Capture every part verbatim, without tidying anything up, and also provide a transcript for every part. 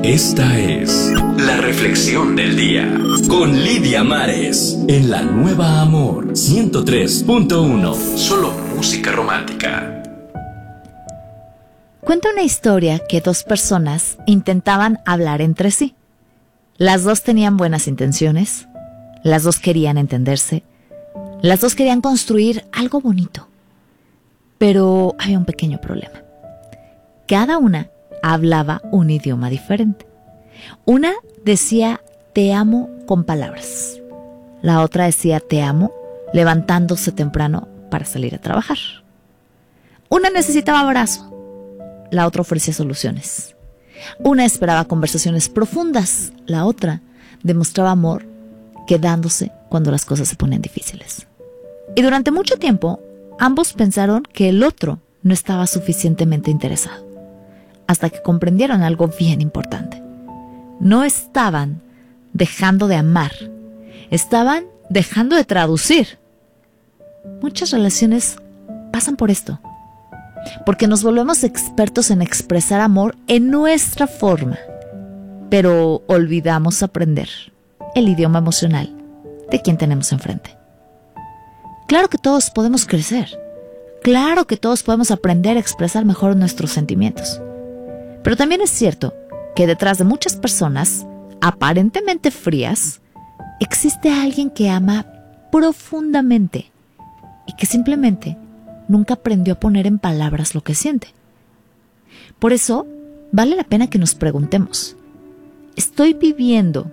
Esta es la reflexión del día con Lidia Mares en la Nueva Amor ciento tres punto uno. Solo música romántica. Cuenta una historia que dos personas intentaban hablar entre sí. Las dos tenían buenas intenciones, las dos querían entenderse, las dos querían construir algo bonito. Pero había un pequeño problema. Cada una hablaba un idioma diferente. Una decía te amo con palabras. La otra decía te amo levantándose temprano para salir a trabajar. Una necesitaba abrazo. La otra ofrecía soluciones. Una esperaba conversaciones profundas. La otra demostraba amor quedándose cuando las cosas se ponían difíciles. Y durante mucho tiempo, ambos pensaron que el otro no estaba suficientemente interesado. Hasta que comprendieron algo bien importante. No estaban dejando de amar. Estaban dejando de traducir. Muchas relaciones pasan por esto. Porque nos volvemos expertos en expresar amor en nuestra forma. Pero olvidamos aprender el idioma emocional de quien tenemos enfrente. Claro que todos podemos crecer. Claro que todos podemos aprender a expresar mejor nuestros sentimientos. Pero también es cierto que detrás de muchas personas, aparentemente frías, existe alguien que ama profundamente y que simplemente nunca aprendió a poner en palabras lo que siente. Por eso, vale la pena que nos preguntemos, ¿estoy viviendo,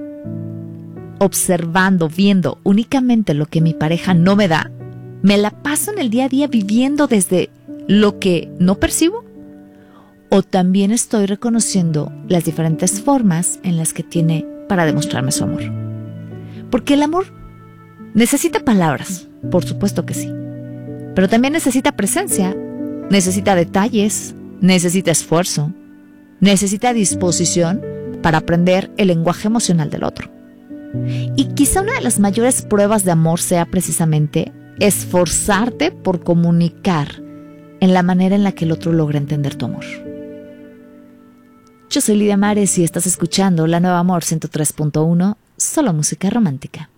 observando, viendo únicamente lo que mi pareja no me da? ¿Me la paso en el día a día viviendo desde lo que no percibo? ¿O también estoy reconociendo las diferentes formas en las que tiene para demostrarme su amor? Porque el amor necesita palabras, por supuesto que sí. Pero también necesita presencia, necesita detalles, necesita esfuerzo, necesita disposición para aprender el lenguaje emocional del otro. Y quizá una de las mayores pruebas de amor sea precisamente esforzarte por comunicar en la manera en la que el otro logra entender tu amor. Yo soy Lidia Mares y estás escuchando La Nueva Amor ciento tres punto uno, solo música romántica.